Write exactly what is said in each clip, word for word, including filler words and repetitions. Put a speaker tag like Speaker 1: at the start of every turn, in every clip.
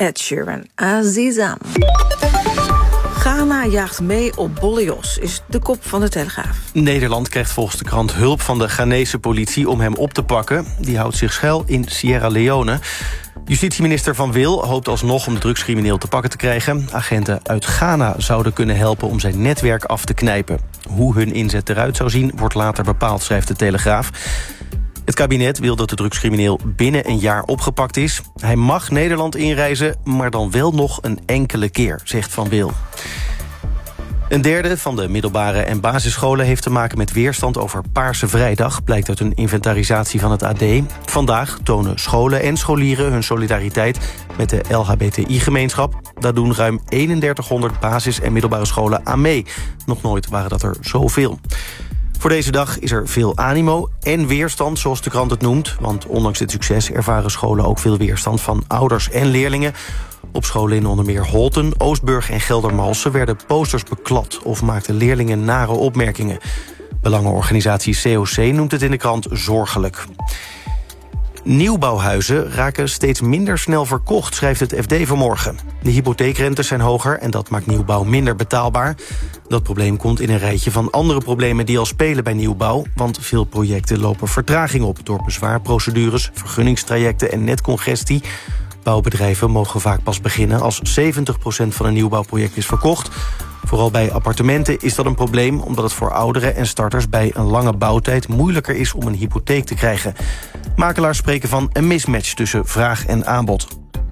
Speaker 1: Ed Sheeran, Azizam. Ghana jaagt mee op Bolle Jos, is de kop van de Telegraaf.
Speaker 2: Nederland krijgt volgens de krant hulp van de Ghanese politie om hem op te pakken. Die houdt zich schuil in Sierra Leone. Justitieminister Van Wil hoopt alsnog om de drugscrimineel te pakken te krijgen. Agenten uit Ghana zouden kunnen helpen om zijn netwerk af te knijpen. Hoe hun inzet eruit zou zien, wordt later bepaald, schrijft de Telegraaf. Het kabinet wil dat de drugscrimineel binnen een jaar opgepakt is. Hij mag Nederland inreizen, maar dan wel nog een enkele keer, zegt Van Wil. Een derde van de middelbare en basisscholen heeft te maken met weerstand over Paarse Vrijdag, blijkt uit een inventarisatie van het A D. Vandaag tonen scholen en scholieren hun solidariteit met de L H B T I-gemeenschap. Daar doen ruim eenendertighonderd basis- en middelbare scholen aan mee. Nog nooit waren dat er zoveel. Voor deze dag is er veel animo en weerstand, zoals de krant het noemt. Want ondanks dit succes ervaren scholen ook veel weerstand van ouders en leerlingen. Op scholen in onder meer Holten, Oostburg en Geldermalsen werden posters beklad of maakten leerlingen nare opmerkingen. Belangenorganisatie C O C noemt het in de krant zorgelijk. Nieuwbouwhuizen raken steeds minder snel verkocht, schrijft het F D vanmorgen. De hypotheekrentes zijn hoger en dat maakt nieuwbouw minder betaalbaar. Dat probleem komt in een rijtje van andere problemen die al spelen bij nieuwbouw, want veel projecten lopen vertraging op door bezwaarprocedures, vergunningstrajecten en netcongestie. Bouwbedrijven mogen vaak pas beginnen als zeventig procent van een nieuwbouwproject is verkocht. Vooral bij appartementen is dat een probleem, omdat het voor ouderen en starters bij een lange bouwtijd moeilijker is om een hypotheek te krijgen. Makelaars spreken van een mismatch tussen vraag en aanbod.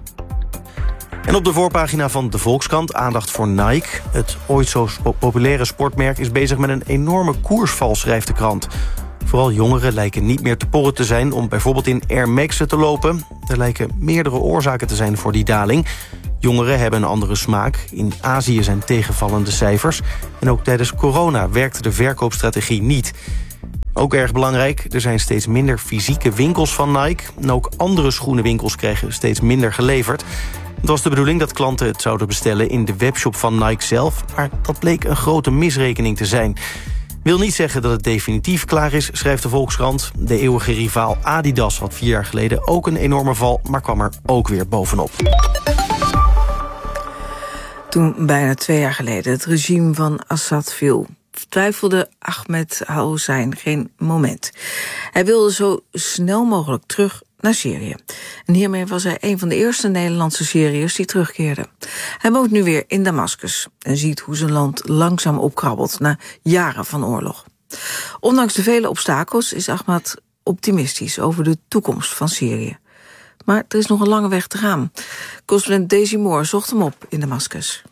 Speaker 2: En op de voorpagina van de Volkskrant aandacht voor Nike. Het ooit zo populaire sportmerk is bezig met een enorme koersval, schrijft de krant. Vooral jongeren lijken niet meer te porren te zijn om bijvoorbeeld in Air Max'en te lopen. Er lijken meerdere oorzaken te zijn voor die daling. Jongeren hebben een andere smaak. In Azië zijn tegenvallende cijfers. En ook tijdens corona werkte de verkoopstrategie niet. Ook erg belangrijk, er zijn steeds minder fysieke winkels van Nike. En ook andere schoenenwinkels krijgen steeds minder geleverd. Het was de bedoeling dat klanten het zouden bestellen in de webshop van Nike zelf. Maar dat bleek een grote misrekening te zijn. Wil niet zeggen dat het definitief klaar is, schrijft de Volkskrant. De eeuwige rivaal Adidas had vier jaar geleden ook een enorme val, maar kwam er ook weer bovenop.
Speaker 1: Toen bijna twee jaar geleden het regime van Assad viel, twijfelde Ahmed al-Hussein geen moment. Hij wilde zo snel mogelijk terug naar Syrië. En hiermee was hij een van de eerste Nederlandse Syriërs die terugkeerde. Hij woont nu weer in Damascus en ziet hoe zijn land langzaam opkrabbelt na jaren van oorlog. Ondanks de vele obstakels is Ahmed optimistisch over de toekomst van Syrië. Maar er is nog een lange weg te gaan. Correspondent Daisy Moore zocht hem op in Damascus.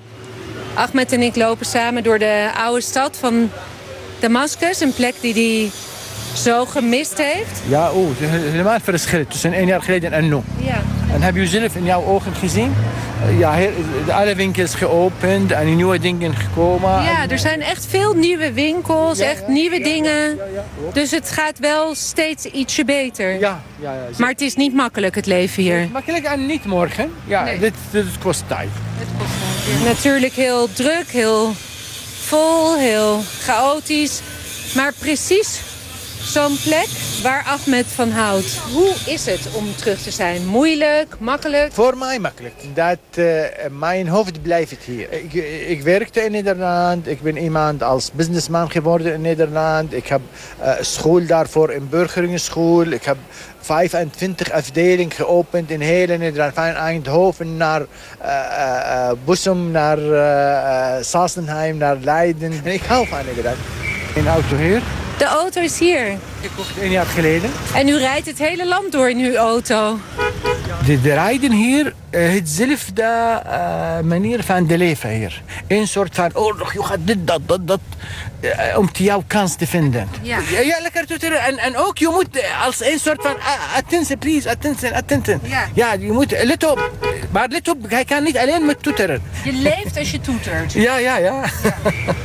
Speaker 3: Ahmed en ik lopen samen door de oude stad van Damascus, een plek die hij zo gemist heeft.
Speaker 4: Ja, oh, het is helemaal verschil tussen één jaar geleden en nu.
Speaker 3: Ja.
Speaker 4: En heb je zelf in jouw ogen gezien? Ja, alle winkels geopend en nieuwe dingen gekomen.
Speaker 3: Ja, er zijn echt veel nieuwe winkels, ja, echt ja, nieuwe ja, dingen. Ja, ja, ja, dus het gaat wel steeds ietsje beter.
Speaker 4: Ja, ja, ja,
Speaker 3: maar het is niet makkelijk, het leven hier.
Speaker 4: Het is makkelijk en niet morgen. Ja, nee. dit, dit kost tijd.
Speaker 3: Het kost tijd. Ja. Natuurlijk heel druk, heel vol, heel chaotisch. Maar precies zo'n plek waar Ahmed van houdt. Hoe is het om terug te zijn? Moeilijk? Makkelijk?
Speaker 4: Voor mij makkelijk. Dat, uh, mijn hoofd blijft hier. Ik, ik werkte in Nederland. Ik ben iemand als businessman geworden in Nederland. Ik heb uh, school daarvoor, een burgerschoool. Ik heb vijfentwintig afdelingen geopend in heel Nederland. Van Eindhoven naar uh, uh, Bussum, naar uh, Sassenheim, naar Leiden. En ik hou van Nederland. Een auto hier.
Speaker 3: De auto is hier.
Speaker 4: Ik kocht een jaar geleden.
Speaker 3: En u rijdt het hele land door in uw auto.
Speaker 4: De, de rijden hier uh, hetzelfde uh, manier van de leven hier. Een soort van oorlog, je gaat dit, dat, dat, dat. Uh, om jouw kans te vinden. Ja, ja, ja lekker toeteren. En, en ook, je moet uh, als een soort van uh, attentie, please, attentie, attentie. Ja. ja, je moet, let op. Maar let op, hij kan niet alleen met toeteren.
Speaker 3: Je leeft als je toetert.
Speaker 4: ja, ja, ja. ja.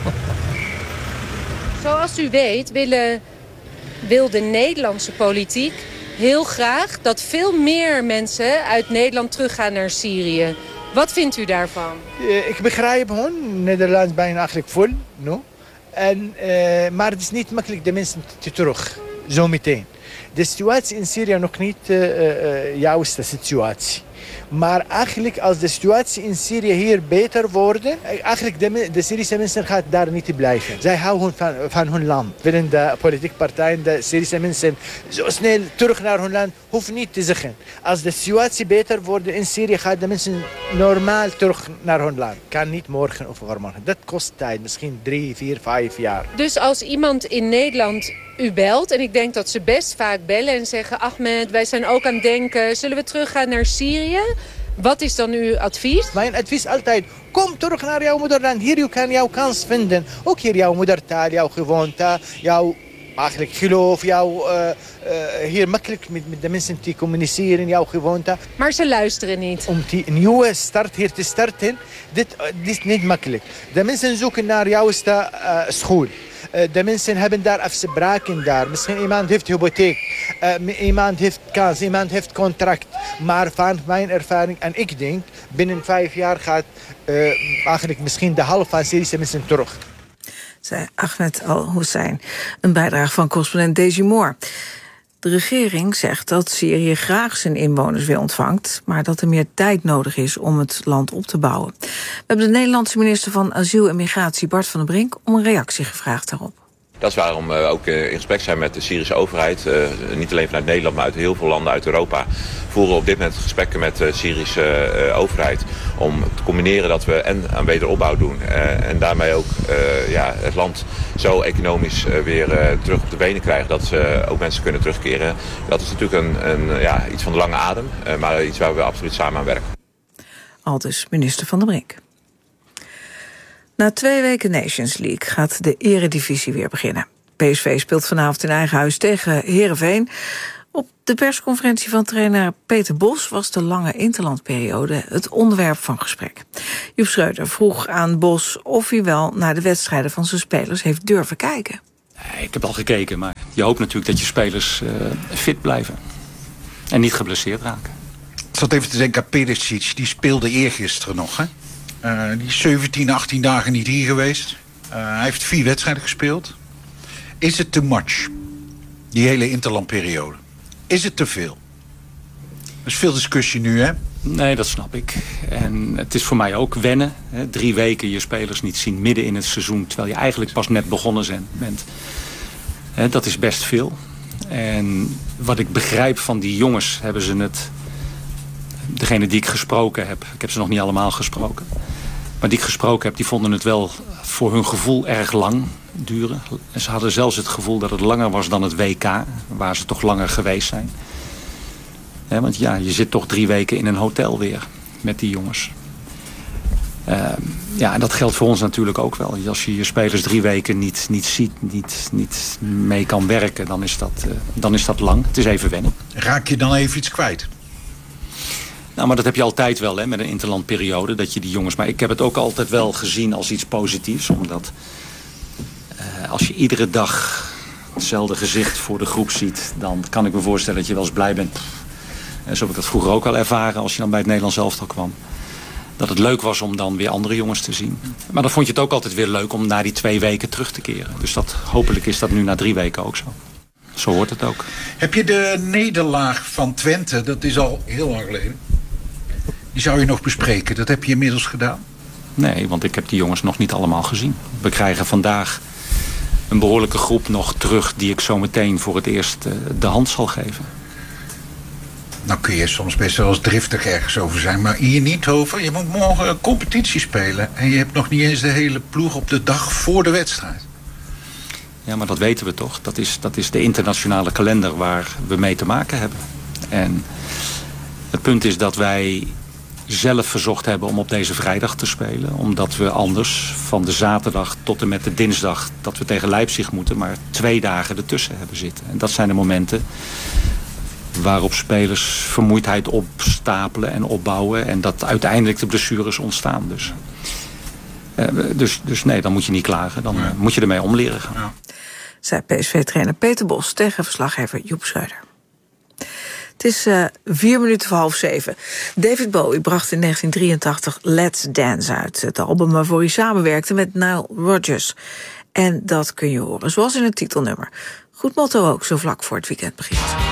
Speaker 3: Zoals u weet willen, wil de Nederlandse politiek heel graag dat veel meer mensen uit Nederland teruggaan naar Syrië. Wat vindt u daarvan?
Speaker 4: Uh, ik begrijp gewoon, Nederland bijna eigenlijk vol. No? En, uh, maar het is niet makkelijk de mensen te terug, zo meteen. De situatie in Syrië nog niet de uh, uh, juiste situatie. Maar eigenlijk als de situatie in Syrië hier beter wordt, eigenlijk de, de Syrische mensen gaan daar niet blijven. Zij houden van, van hun land. Willen de politieke partijen, de Syrische mensen zo snel terug naar hun land, hoeft niet te zeggen. Als de situatie beter wordt in Syrië, gaan de mensen normaal terug naar hun land. Kan niet morgen of overmorgen. Dat kost tijd, misschien drie, vier, vijf jaar.
Speaker 3: Dus als iemand in Nederland u belt, en ik denk dat ze best vaak bellen en zeggen, Ahmed, wij zijn ook aan het denken, zullen we teruggaan naar Syrië? Wat is dan uw advies?
Speaker 4: Mijn advies altijd, kom terug naar jouw moederland. Hier je kan jouw kans vinden. Ook hier jouw moedertaal, jouw gewoonte, jouw eigenlijk geloof, jouw uh, uh, hier makkelijk met, met de mensen te communiceren, jouw gewoonte.
Speaker 3: Maar ze luisteren niet.
Speaker 4: Om die nieuwe start hier te starten, dit, uh, dit is niet makkelijk. De mensen zoeken naar jouw uh, school. Uh, de mensen hebben daar afspraken daar. Misschien iemand heeft hypotheek, uh, iemand heeft kans, iemand heeft contract. Maar van mijn ervaring, en ik denk, binnen vijf jaar gaat uh, eigenlijk misschien de helft van Syrische mensen terug.
Speaker 1: Zei Ahmed Al-Hussein, een bijdrage van correspondent Daisy Moore. De regering zegt dat Syrië graag zijn inwoners weer ontvangt, maar dat er meer tijd nodig is om het land op te bouwen. We hebben de Nederlandse minister van Asiel en Migratie, Bart van den Brink, om een reactie gevraagd daarop.
Speaker 5: Dat is waarom we ook in gesprek zijn met de Syrische overheid. Uh, niet alleen vanuit Nederland, maar uit heel veel landen uit Europa. Voeren op dit moment gesprekken met de Syrische uh, overheid. Om te combineren dat we en aan wederopbouw doen. Uh, en daarmee ook uh, ja, het land zo economisch uh, weer uh, terug op de benen krijgen. Dat ze ook mensen kunnen terugkeren. Dat is natuurlijk een, een, ja, iets van de lange adem. Uh, maar iets waar we absoluut samen aan werken.
Speaker 1: Aldus minister Van den Brink. Na twee weken Nations League gaat de eredivisie weer beginnen. P S V speelt vanavond in eigen huis tegen Heerenveen. Op de persconferentie van trainer Peter Bos was de lange interlandperiode het onderwerp van gesprek. Joep Schreuder vroeg aan Bos of hij wel naar de wedstrijden van zijn spelers heeft durven kijken.
Speaker 6: Ik heb al gekeken, maar je hoopt natuurlijk dat je spelers uh, fit blijven. En niet geblesseerd raken.
Speaker 7: Ik zat even te denken aan Perisic, die speelde eergisteren nog, hè? Uh, die is zeventien, achttien dagen niet hier geweest. Uh, hij heeft vier wedstrijden gespeeld. Is het too much? Die hele interlandperiode. Is het te veel? Er is veel discussie nu, hè?
Speaker 6: Nee, dat snap ik. En het is voor mij ook wennen. Hè? Drie weken je spelers niet zien midden in het seizoen, terwijl je eigenlijk pas net begonnen bent. Hè, dat is best veel. En wat ik begrijp van die jongens, hebben ze het... Degene die ik gesproken heb, ik heb ze nog niet allemaal gesproken, maar die ik gesproken heb, die vonden het wel voor hun gevoel erg lang duren. En ze hadden zelfs het gevoel dat het langer was dan het W K, waar ze toch langer geweest zijn. He, want ja, je zit toch drie weken in een hotel weer met die jongens. Uh, ja, en dat geldt voor ons natuurlijk ook wel. Als je je spelers drie weken niet, niet ziet, niet, niet mee kan werken, dan is, dat, uh, dan is dat lang. Het is even wennen.
Speaker 7: Raak je dan even iets kwijt?
Speaker 6: Nou, maar dat heb je altijd wel, hè, met een interlandperiode, dat je die jongens... Maar ik heb het ook altijd wel gezien als iets positiefs, omdat uh, als je iedere dag hetzelfde gezicht voor de groep ziet, dan kan ik me voorstellen dat je wel eens blij bent. En zo heb ik dat vroeger ook al ervaren als je dan bij het Nederlands elftal kwam. Dat het leuk was om dan weer andere jongens te zien. Maar dan vond je het ook altijd weer leuk om na die twee weken terug te keren. Dus dat, hopelijk is dat nu na drie weken ook zo. Zo hoort het ook.
Speaker 7: Heb je de nederlaag van Twente, dat is al heel lang geleden, die zou je nog bespreken. Dat heb je inmiddels gedaan?
Speaker 6: Nee, want ik heb die jongens nog niet allemaal gezien. We krijgen vandaag een behoorlijke groep nog terug die ik zo meteen voor het eerst uh, de hand zal geven.
Speaker 7: Nou kun je soms best wel eens driftig ergens over zijn, maar hier niet over. Je moet morgen een competitie spelen en je hebt nog niet eens de hele ploeg op de dag voor de wedstrijd.
Speaker 6: Ja, maar dat weten we toch. Dat is, dat is de internationale kalender waar we mee te maken hebben. En het punt is dat wij zelf verzocht hebben om op deze vrijdag te spelen. Omdat we anders van de zaterdag tot en met de dinsdag dat we tegen Leipzig moeten, maar twee dagen ertussen hebben zitten. En dat zijn de momenten waarop spelers vermoeidheid opstapelen en opbouwen en dat uiteindelijk de blessures ontstaan. Dus, uh, dus, dus nee, dan moet je niet klagen. Dan ja. moet je ermee om leren gaan. Ja.
Speaker 1: Zei P S V-trainer Peter Bos tegen verslaggever Joep Schreuder. Het is uh, vier minuten voor half zeven. David Bowie bracht in negentien drieëntachtig Let's Dance uit. Het album waarvoor hij samenwerkte met Nile Rodgers. En dat kun je horen, zoals in het titelnummer. Goed motto ook, zo vlak voor het weekend begint.